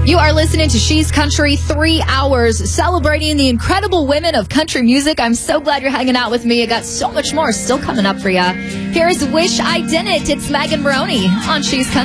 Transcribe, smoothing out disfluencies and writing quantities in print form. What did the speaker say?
You are listening to She's Country, 3 hours celebrating the incredible women of country music. I'm so glad you're hanging out with me. I got so much more still coming up for you. Here's Wish I Didn't. It's Megan Maroney on She's Country.